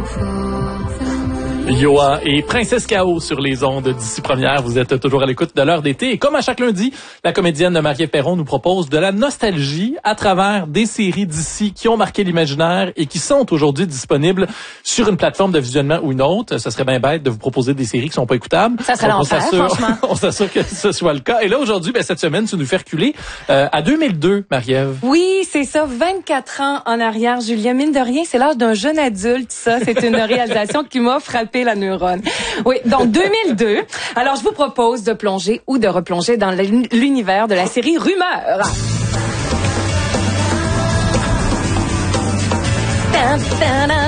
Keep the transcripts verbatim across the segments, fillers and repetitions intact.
Yoa et Princesse K O sur les ondes d'ici première. Vous êtes toujours à l'écoute de l'heure d'été. Et comme à chaque lundi, la comédienne Marie-Ève Perron nous propose de la nostalgie à travers des séries d'ici qui ont marqué l'imaginaire et qui sont aujourd'hui disponibles sur une plateforme de visionnement ou une autre. Ça serait bien bête de vous proposer des séries qui sont pas écoutables. Ça serait l'enfer, franchement. On s'assure que ce soit le cas. Et là, aujourd'hui, ben, cette semaine, tu nous fais reculer euh, à deux mille deux, Marie-Ève. Oui, c'est ça. vingt-quatre ans en arrière, Julien. Mine de rien, c'est l'âge d'un jeune adulte, ça. C'est une réalisation qui m'a frappé la neurone. Oui, donc deux mille deux. Alors, je vous propose de plonger ou de replonger dans l'univers de la série Rumeurs. Tan, tan, tan,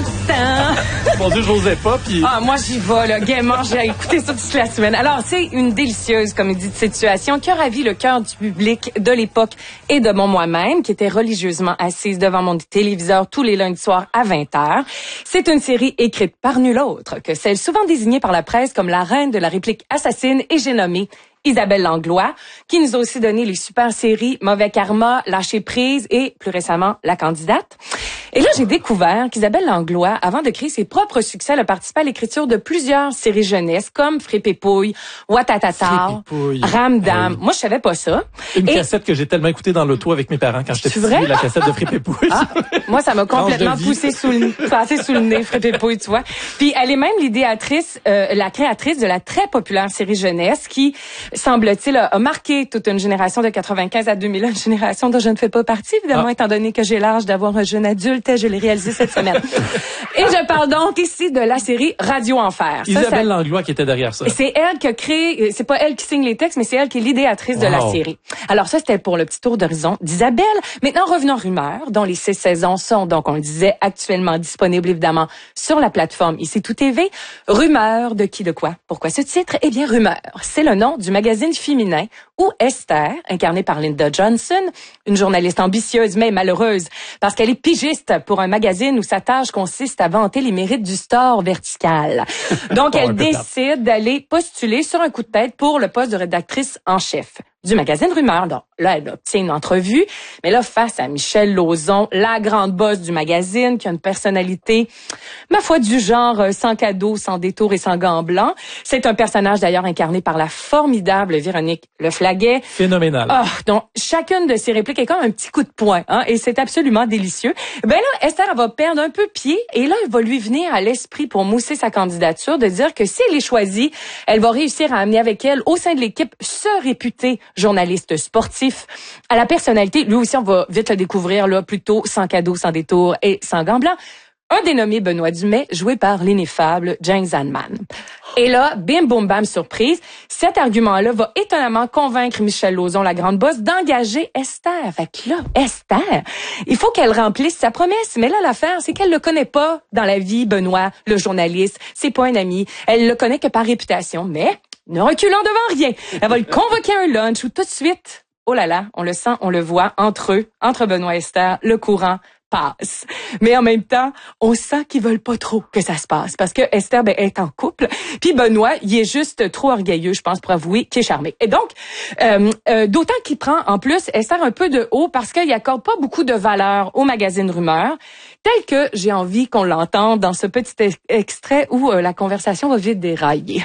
tan. Mon Dieu, je n'osais pas. Puis... Ah, moi, j'y vais, là, gaiement. J'ai écouté ça toute la semaine. Alors, c'est une délicieuse comédie de situation qui a ravi le cœur du public de l'époque et de mon moi-même, qui était religieusement assise devant mon téléviseur tous les lundis soirs à vingt heures. C'est une série écrite par nul autre que celle souvent désignée par la presse comme la reine de la réplique assassine, et j'ai nommé Isabelle Langlois, qui nous a aussi donné les super séries Mauvais Karma, Lâcher prise et, plus récemment, La Candidate. Et là, j'ai découvert qu'Isabelle Langlois, avant de créer ses propres succès, elle a participé à l'écriture de plusieurs séries jeunesse, comme Frépépouille, Ouattatata, Ramdam. Oui. Moi, je savais pas ça. Une et... cassette que j'ai tellement écoutée dans l'auto avec mes parents quand j'étais petit, vrai? La cassette de Frépépouille. Ah, moi, ça m'a complètement poussé sous le, passé sous le nez, Frépépouille, tu vois. Puis, elle est même l'idéatrice, euh, la créatrice de la très populaire série jeunesse qui, semble-t-il, a, a marqué toute une génération de quatre-vingt-quinze à deux mille un, une génération dont je ne fais pas partie, évidemment, ah. étant donné que j'ai l'âge d'avoir un jeune adulte. Je l'ai réalisé cette semaine. Et je parle donc ici de la série Radio Enfer. Ça, Isabelle ça, Langlois qui était derrière ça. C'est elle qui a créé, c'est pas elle qui signe les textes, mais c'est elle qui est l'idéatrice wow. de la série. Alors ça, c'était pour le petit tour d'horizon d'Isabelle. Maintenant, revenons aux Rumeurs, dont les six saisons sont, donc on le disait, actuellement disponibles évidemment sur la plateforme Ici Tout T V. Rumeurs de qui, de quoi? Pourquoi ce titre? Eh bien, Rumeurs, c'est le nom du magazine féminin où Esther, incarnée par Linda Johnson, une journaliste ambitieuse mais malheureuse parce qu'elle est pigiste pour un magazine où sa tâche consiste à vanter les mérites du store vertical. Donc, elle décide d'aller postuler sur un coup de tête pour le poste de rédactrice en chef du magazine Rumeurs. Donc, là, elle obtient une entrevue, mais là, face à Michel Lauzon, la grande boss du magazine, qui a une personnalité, ma foi, du genre euh, sans cadeau, sans détour et sans gants blancs. C'est un personnage, d'ailleurs, incarné par la formidable Véronique Leflaguet. Phénoménal. Oh, donc, chacune de ses répliques est comme un petit coup de poing, hein, et c'est absolument délicieux. Ben là, Esther, elle va perdre un peu pied, et là, il va lui venir à l'esprit, pour mousser sa candidature, de dire que si elle est choisie, elle va réussir à amener avec elle, au sein de l'équipe, ce réputé journaliste sportif, à la personnalité, lui aussi on va vite le découvrir, là, plutôt sans cadeau, sans détour et sans gants blancs, un dénommé Benoît Dumais, joué par l'ineffable James Zanman. Et là, bim, boum, bam, surprise, cet argument-là va étonnamment convaincre Michel Lauzon, la grande boss, d'engager Esther. Fait que là, Esther, il faut qu'elle remplisse sa promesse. Mais là, l'affaire, c'est qu'elle le connaît pas dans la vie, Benoît, le journaliste. C'est pas un ami. Elle le connaît que par réputation. Mais, ne reculant devant rien, elle va lui convoquer un lunch où tout de suite, oh là là, on le sent, on le voit, entre eux, entre Benoît et Esther, le courant passe. Mais en même temps, on sent qu'ils veulent pas trop que ça se passe parce que Esther ben, est en couple, puis Benoît, il est juste trop orgueilleux, je pense, pour avouer qu'il est charmé. Et donc, euh, euh, d'autant qu'il prend en plus Esther un peu de haut parce qu'il accorde pas beaucoup de valeur au magazine Rumeurs, tel que j'ai envie qu'on l'entende dans ce petit ex- extrait où euh, la conversation va vite dérailler.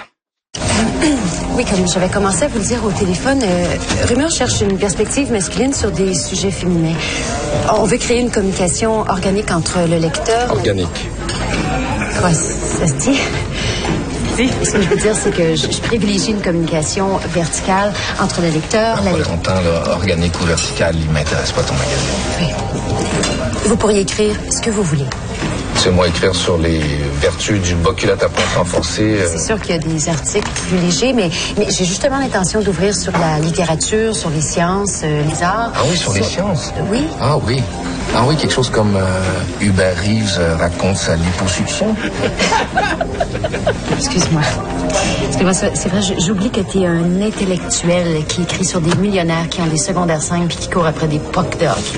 Oui, comme j'avais commencé à vous le dire au téléphone, euh, Rumeurs cherche une perspective masculine sur des sujets féminins. On veut créer une communication organique entre le lecteur... Organique. Quoi, ça se dit? Si. Ce que je veux dire, c'est que je, je privilégie une communication verticale entre le lecteur, la lectrice. Content, là, organique ou vertical, il m'intéresse pas ton magazine. Oui. Vous pourriez écrire ce que vous voulez. C'est moi écrire sur les vertus du bas culotte à pointe renforcée. Euh... C'est sûr qu'il y a des articles plus légers, mais, mais j'ai justement l'intention d'ouvrir sur la littérature, sur les sciences, euh, les arts. Ah oui, sur, sur les sciences? Oui. Ah oui. Ah oui, quelque chose comme euh, Hubert Reeves euh, raconte sa liposuction. Excuse-moi. Excuse-moi, c'est vrai, j'oublie que tu es un intellectuel qui écrit sur des millionnaires qui ont des secondaires cinq puis qui courent après des pucks de hockey.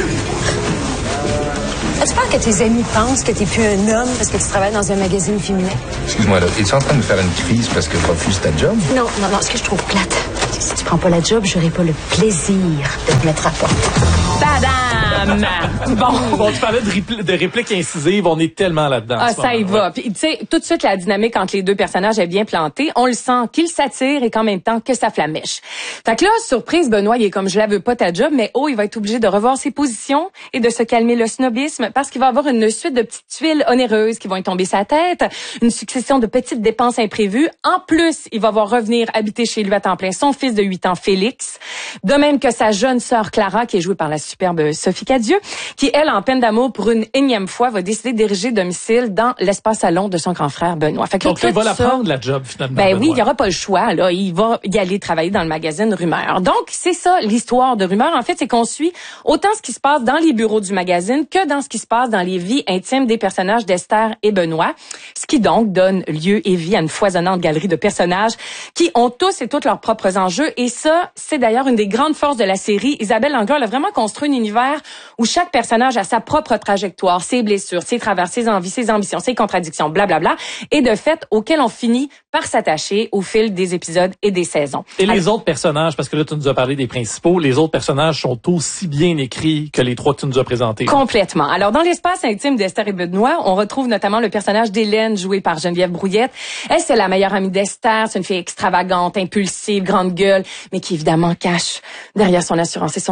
J'espère que tes amis pensent que t'es plus un homme parce que tu travailles dans un magazine féminin. Excuse-moi, là, es-tu en train de me faire une crise parce que tu refuses ta job? Non, non, non, ce que je trouve plate, c'est que si tu prends pas la job, j'aurai pas le plaisir de te mettre à porte. Tadam! Bon. Bon, tu parlais de, répl- de répliques incisives, on est tellement là-dedans. Ah, ça y va. Puis, tu sais, tout de suite, la dynamique entre les deux personnages est bien plantée. On le sent qu'ils s'attirent et qu'en même temps, que ça flamèche. Fait que là, surprise, Benoît, il est comme, je la veux pas ta job, mais oh, il va être obligé de revoir ses positions et de se calmer le snobisme parce qu'il va avoir une suite de petites tuiles onéreuses qui vont lui tomber sa tête, une succession de petites dépenses imprévues. En plus, il va voir revenir habiter chez lui à temps plein son fils de huit ans, Félix. De même que sa jeune sœur Clara, qui est jouée par la superbe Sophie Cadieux, qui, elle, en peine d'amour pour une énième fois, va décider d'ériger domicile dans l'espace salon de son grand frère Benoît. Fait que donc, il va la ça, prendre, la job, finalement. Ben Benoît. oui, il n'y aura pas le choix. Là, il va y aller travailler dans le magazine Rumeur. Donc, c'est ça, l'histoire de Rumeur. En fait, c'est qu'on suit autant ce qui se passe dans les bureaux du magazine que dans ce qui se passe dans les vies intimes des personnages d'Esther et Benoît. Ce qui donc donne lieu et vie à une foisonnante galerie de personnages qui ont tous et toutes leurs propres enjeux. Et ça, c'est d'ailleurs une des grandes forces de la série. Isabelle Langlois a vraiment construit un univers où chaque personnage a sa propre trajectoire, ses blessures, ses travers, ses envies, ses ambitions, ses contradictions, blablabla. Et de fait, auquel on finit par s'attacher au fil des épisodes et des saisons. Et les Alors, autres personnages, parce que là, tu nous as parlé des principaux, les autres personnages sont aussi bien écrits que les trois que tu nous as présentés. Complètement. Alors, dans l'espace intime d'Esther et Benoît, on retrouve notamment le personnage d'Hélène, jouée par Geneviève Brouillette. Elle, c'est la meilleure amie d'Esther. C'est une fille extravagante, impulsive, grande gueule, mais qui, évidemment, cache derrière son assurance et son